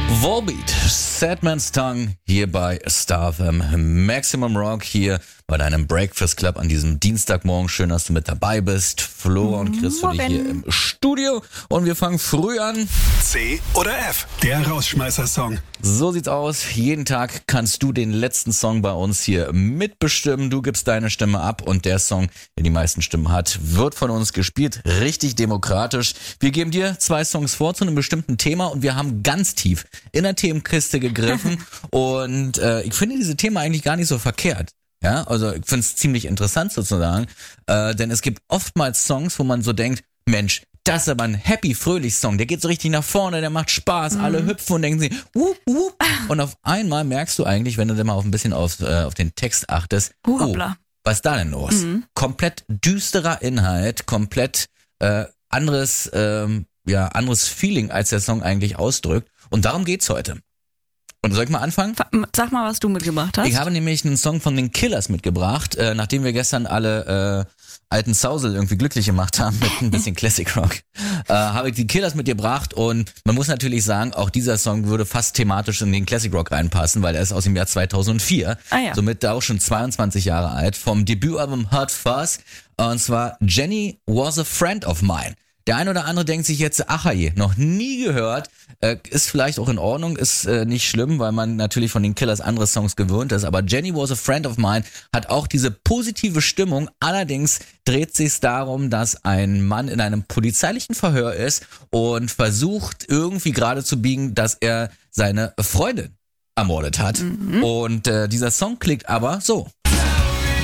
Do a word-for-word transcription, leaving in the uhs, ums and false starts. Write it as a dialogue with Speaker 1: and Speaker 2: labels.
Speaker 1: Volbeat, Sad Man's Tongue, hier bei Star F M, Maximum Rock hier bei deinem Breakfast Club an diesem Dienstagmorgen. Schön, dass du mit dabei bist. Flo und Chris für dich hier im Studio und wir fangen früh an.
Speaker 2: C oder F, der Rausschmeißer-Song.
Speaker 1: So sieht's aus. Jeden Tag kannst du den letzten Song bei uns hier mitbestimmen. Du gibst deine Stimme ab und der Song, der die meisten Stimmen hat, wird von uns gespielt. Richtig demokratisch. Wir geben dir zwei Songs vor zu einem bestimmten Thema und wir haben ganz tief in der Themenkiste gegriffen und äh, ich finde diese Themen eigentlich gar nicht so verkehrt. Ja, also ich finde es ziemlich interessant sozusagen, äh, denn es gibt oftmals Songs, wo man so denkt, Mensch, das ist aber ein happy, fröhlich Song, der geht so richtig nach vorne, der macht Spaß, mhm. alle hüpfen und denken sich, wup, wup. Und auf einmal merkst du eigentlich, wenn du dann mal auf ein bisschen auf, äh, auf den Text achtest, oh, was ist da denn los? Mhm. Komplett düsterer Inhalt, komplett äh, anderes, ähm, ja, anderes Feeling, als der Song eigentlich ausdrückt. Und darum geht's heute. Und soll ich mal anfangen?
Speaker 3: Sag mal, was du mitgebracht hast.
Speaker 1: Ich habe nämlich einen Song von den Killers mitgebracht, äh, nachdem wir gestern alle äh, alten Sausel irgendwie glücklich gemacht haben mit ein bisschen Classic Rock, äh, habe ich die Killers mitgebracht und man muss natürlich sagen, auch dieser Song würde fast thematisch in den Classic Rock reinpassen, weil er ist aus dem Jahr zweitausendvier,
Speaker 3: ah, ja.
Speaker 1: somit auch schon zweiundzwanzig Jahre alt, vom Debütalbum Hot Fuzz, und zwar Jenny Was a Friend of Mine. Der ein oder andere denkt sich jetzt, ach je, noch nie gehört, äh, ist vielleicht auch in Ordnung, ist äh, nicht schlimm, weil man natürlich von den Killers andere Songs gewöhnt ist, aber Jenny Was a Friend of Mine hat auch diese positive Stimmung, allerdings dreht sich's darum, dass ein Mann in einem polizeilichen Verhör ist und versucht irgendwie gerade zu biegen, dass er seine Freundin ermordet hat. Mhm. Und äh, dieser Song klingt aber so.